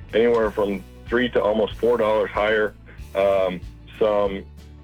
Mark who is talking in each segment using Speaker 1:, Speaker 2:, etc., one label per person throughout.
Speaker 1: anywhere from $3 to almost $4 higher. Some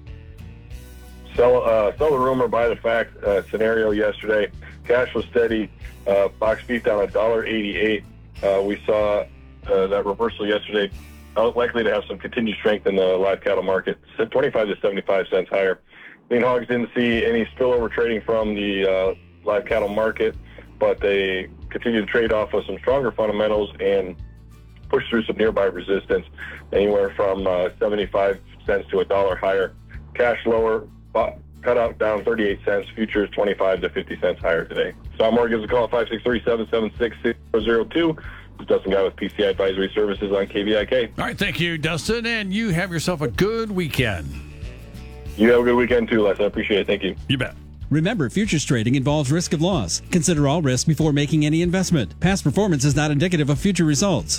Speaker 1: sell the rumor, buy the fact scenario yesterday. Cash was steady. Box beef down $1.88. We saw that reversal yesterday. Likely to have some continued strength in the live cattle market, 25 to 75 cents higher. Lean hogs didn't see any spillover trading from the live cattle market, but they continue to trade off of some stronger fundamentals and push through some nearby resistance, anywhere from 75 cents to $1 higher. Cash lower, cut out down 38 cents. Futures 25 to 50 cents higher today. Tom Moore gives a call at 563-776-6002. It's Dustin Guy with PCI Advisory Services on KVIK.
Speaker 2: All right, thank you, Dustin, and you have yourself a good weekend.
Speaker 1: You have a good weekend too, Les. I appreciate it. Thank you.
Speaker 2: You bet.
Speaker 3: Remember, futures trading involves risk of loss. Consider all risks before making any investment. Past performance is not indicative of future results.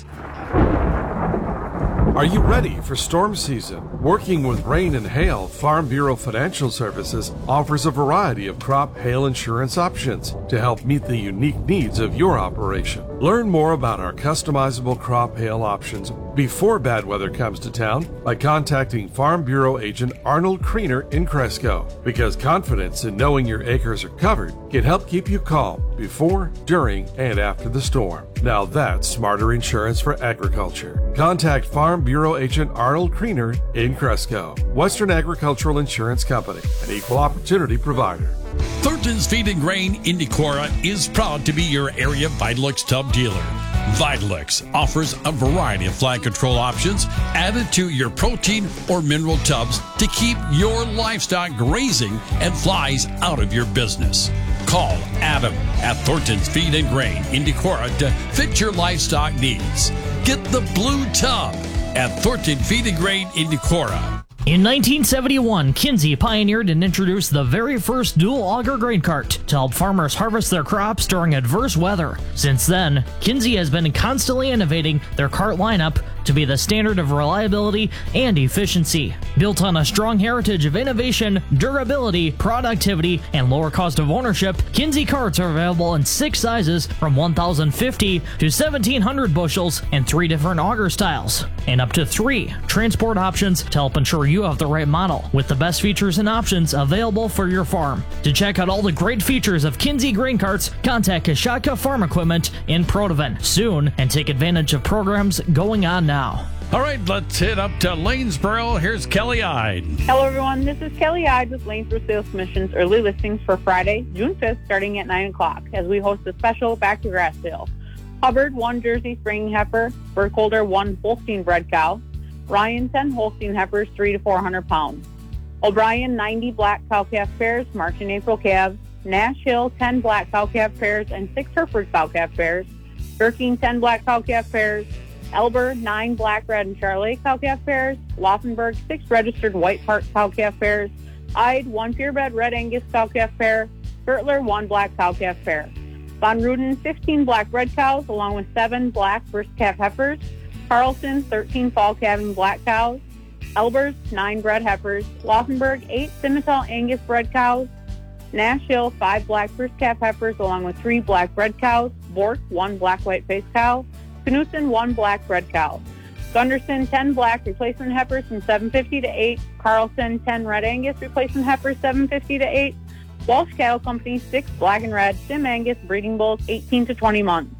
Speaker 4: Are you ready for storm season? Working with Rain and Hail, Farm Bureau Financial Services offers a variety of crop hail insurance options to help meet the unique needs of your operation. Learn more about our customizable crop hail options before bad weather comes to town by contacting Farm Bureau agent Arnold Kriener in Cresco, because confidence in knowing your acres are covered can help keep you calm before, during, and after the storm. Now that's smarter insurance for agriculture. Contact Farm Bureau agent Arnold Kriener in Cresco. Western Agricultural Insurance Company, an equal opportunity provider.
Speaker 2: Thornton's Feed and Grain in Decorah is proud to be your area Vitalix tub dealer. Vitalix offers a variety of fly control options added to your protein or mineral tubs to keep your livestock grazing and flies out of your business. Call Adam at Thornton's Feed and Grain in Decorah to fit your livestock needs. Get the blue tub at Thornton Feed and Grain in Decorah.
Speaker 5: In 1971, Kinsey pioneered and introduced the very first dual auger grain cart to help farmers harvest their crops during adverse weather. Since then, Kinsey has been constantly innovating their cart lineup to be the standard of reliability and efficiency. Built on a strong heritage of innovation, durability, productivity, and lower cost of ownership, Kinsey carts are available in 6 sizes from 1,050 to 1,700 bushels and 3 different auger styles, and up to 3 transport options to help ensure you have the right model, with the best features and options available for your farm. To check out all the great features of Kinsey grain carts, contact Kashatka Farm Equipment in Protovan soon and take advantage of programs going on now.
Speaker 2: All right, let's head up to Lanesboro. Here's Kelly Ide.
Speaker 6: Hello, everyone. This is Kelly Ide with Lanesboro Sales Commission's early listings for Friday, June 5th, starting at 9 o'clock, as we host a special back to grass sale. Hubbard, 1 Jersey springing heifer. Burkholder, 1 Holstein bred cow. Ryan, 10 Holstein heifers, 300 to 400 pounds. O'Brien, 90 black cow-calf pairs, March and April calves. Nash Hill, 10 black cow-calf pairs and 6 Hereford cow-calf pairs. Durking, 10 black cow-calf pairs. Elber, 9 black, red, and Charolais cow-calf pairs. Laufenberg, 6 registered white part cow-calf pairs. Ide, 1 purebred red Angus cow-calf pair. Gertler, 1 black cow-calf pair. Von Ruden, 15 black red cows, along with 7 black first calf heifers. Carlson, 13 fall calving black cows. Elbers, 9 bred heifers. Laufenberg, 8 Simmental Angus bred cows. Nash Hill, 5 black first calf heifers, along with 3 black red cows. Bork, 1 black white face cow. Knudsen, 1 black red cow. Gunderson, 10 black replacement heifers from 750 to 8. Carlson, 10 red Angus replacement heifers, 750 to 8. Walsh Cattle Company, 6 black and red Sim Angus breeding bulls, 18 to 20 months.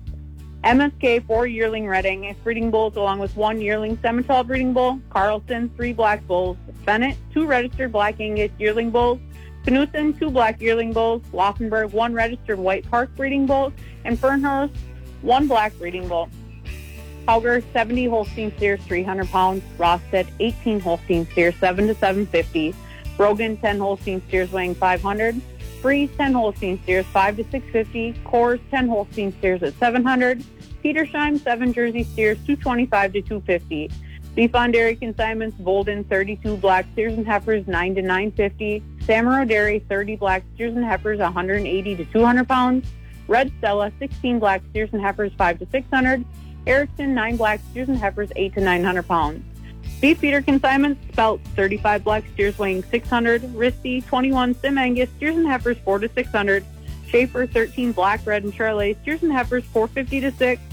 Speaker 6: MSK, 4 yearling red Angus breeding bulls, along with 1 yearling Simmental breeding bull. Carlson, 3 black bulls. Bennett, 2 registered black Angus yearling bulls. Knudsen, 2 black yearling bulls. Laufenberg, 1 registered white Park breeding bull. And Fernhurst, 1 black breeding bull. Hauger, 70 Holstein steers, 300 pounds. Rosted, 18 Holstein steers, 7 to 750. Brogan, 10 Holstein steers weighing 500. Breeze, 10 Holstein steers, 5 to 650. Coors, 10 Holstein steers at 700. Petersheim, 7 Jersey steers, 225 to 250. Beef on Dairy Consignments, Bolden, 32 black steers and heifers, 9 to 950. Samaro Dairy, 30 black steers and heifers, 180 to 200 pounds. Red Stella, 16 black steers and heifers, 5 to 600. Erickson, 9 black steers and heifers, 8 to 900 pounds. Beef feeder consignments, Spelt, 35 black steers weighing 600. Risty, 21 Sim Angus steers and heifers, 4 to 600. Schaefer, 13 black, red, and Charolais steers and heifers, 450 to 6.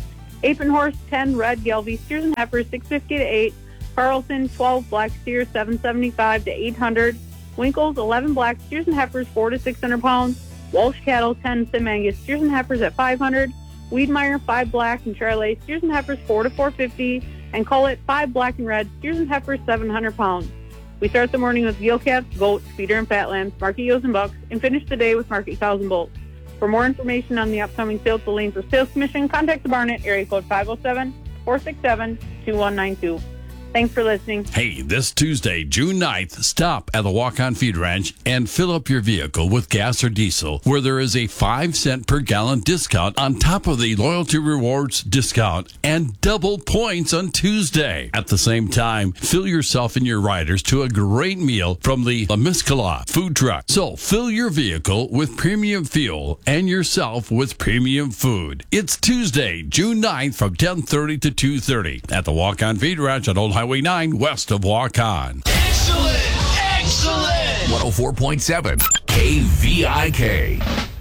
Speaker 6: Apen Horse 10 red Gelbvieh steers and heifers 650 to 8. Carlson 12 black steers 775 to 800. Winkles 11 black steers and heifers 400 to 600 pounds. Walsh Cattle 10 Sim Angus steers and heifers at 500. Weedmeyer 5 black and Charolais steers and heifers 400 to 450. And Collett 5 black and red steers and heifers 700 pounds. We start the morning with veal calves, goats, feeder and fat lambs, market ewes and bucks, and finish the day with market cows and bulls. For more information on the upcoming sale at the Lanesboro Sales Commission, contact the barn at area code 507-467-2192. Thanks for listening.
Speaker 2: Hey, this Tuesday, June 9th, stop at the Walk-On Feed Ranch and fill up your vehicle with gas or diesel, where there is a 5-cent per gallon discount on top of the Loyalty Rewards discount and double points on Tuesday. At the same time, fill yourself and your riders to a great meal from the La Miscala food truck. So fill your vehicle with premium fuel and yourself with premium food. It's Tuesday, June 9th from 10:30 to 2:30 at the Walk-On Feed Ranch on Old Highway 9 west of Walk-On.
Speaker 7: Excellent! 104.7 KVIK.